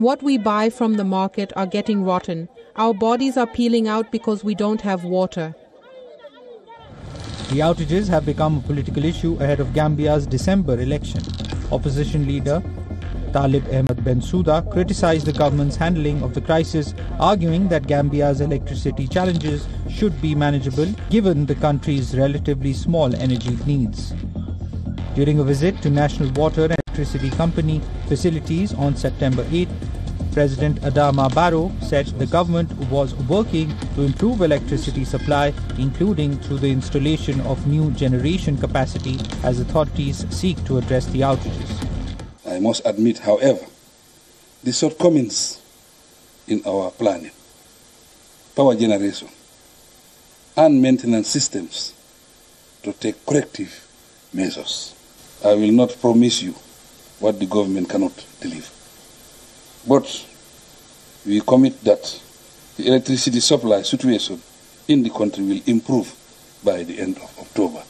What we buy from the market are getting rotten. Our bodies are peeling out because we don't have water. The outages have become a political issue ahead of Gambia's December election. Opposition leader Talib Ahmed Bensouda criticized the government's handling of the crisis, arguing that Gambia's electricity challenges should be manageable given the country's relatively small energy needs. During a visit to National Water and Electricity Company facilities on September 8, President Adama Barrow said the government was working to improve electricity supply, including through the installation of new generation capacity as authorities seek to address the outages. I must admit, however, the shortcomings in our planning, power generation, and maintenance systems to take corrective measures. I will not promise you what the government cannot deliver. But we commit that the electricity supply situation in the country will improve by the end of October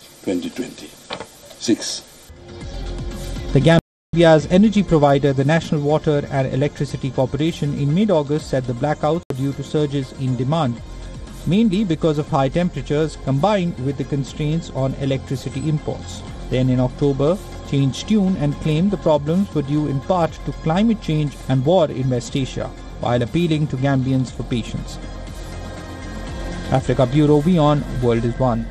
2026. The Gambia's energy provider, the National Water and Electricity Corporation, in mid-August said the blackouts were due to surges in demand, mainly because of high temperatures combined with the constraints on electricity imports. Then in October, changed tune and claimed the problems were due in part to climate change and war in West Asia, while appealing to Gambians for patience. Africa Bureau, WION, World is One.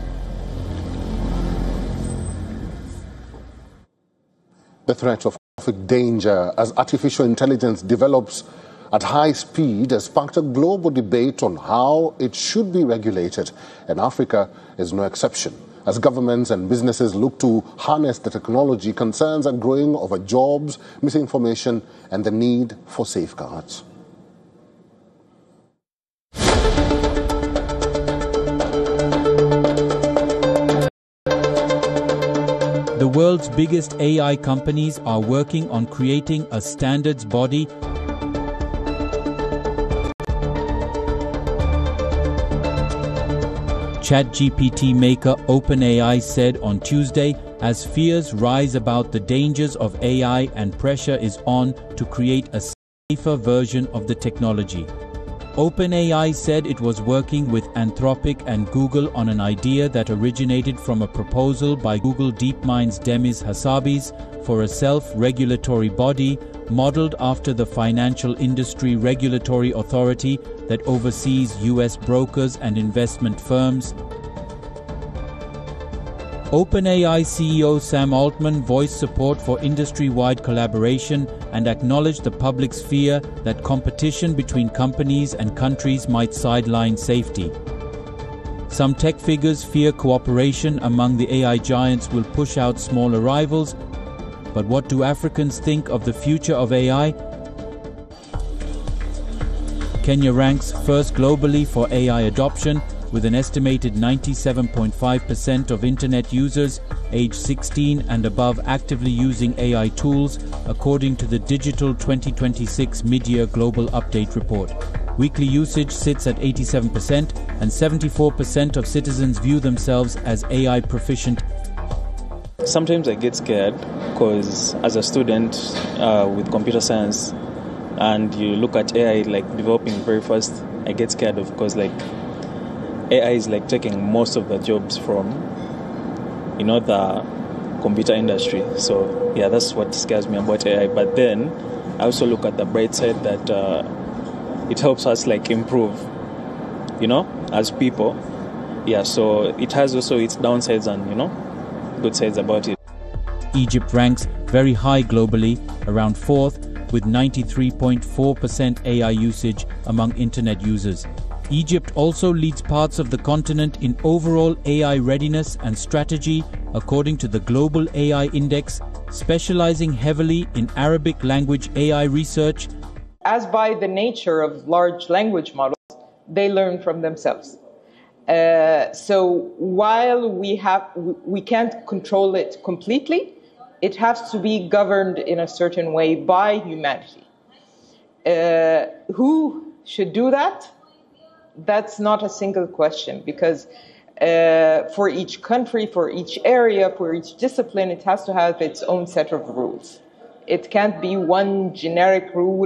The threat of traffic danger as artificial intelligence develops at high speed has sparked a global debate on how it should be regulated, and Africa is no exception. As governments and businesses look to harness the technology, concerns are growing over jobs, misinformation, and the need for safeguards. The world's biggest AI companies are working on creating a standards body ChatGPT maker OpenAI said on Tuesday, as fears rise about the dangers of AI and pressure is on to create a safer version of the technology. OpenAI said it was working with Anthropic and Google on an idea that originated from a proposal by Google DeepMind's Demis Hassabis for a self-regulatory body modeled after the Financial Industry Regulatory Authority that oversees U.S. brokers and investment firms. OpenAI CEO Sam Altman voiced support for industry-wide collaboration and acknowledged the public's fear that competition between companies and countries might sideline safety. Some tech figures fear cooperation among the AI giants will push out smaller rivals. But what do Africans think of the future of AI? Kenya ranks first globally for AI adoption, with an estimated 97.5% of internet users aged 16 and above actively using AI tools, according to the Digital 2026 Mid-Year Global Update report. Weekly usage sits at 87%, and 74% of citizens view themselves as AI proficient. Sometimes I get scared because as a student with computer science, and you look at AI like developing very fast, I get scared of because like AI is like taking most of the jobs from, the computer industry. So yeah, that's what scares me about AI. But then I also look at the bright side that it helps us like improve, as people. Yeah, so it has also its downsides and, good sides about it. Egypt ranks very high globally, around 4th, with 93.4% AI usage among internet users. Egypt also leads parts of the continent in overall AI readiness and strategy, according to the Global AI Index, specializing heavily in Arabic language AI research. As by the nature of large language models, they learn from themselves. So while we can't control it completely, it has to be governed in a certain way by humanity. Who should do that? That's not a single question, because for each country, for each area, for each discipline, it has to have its own set of rules. It can't be one generic rule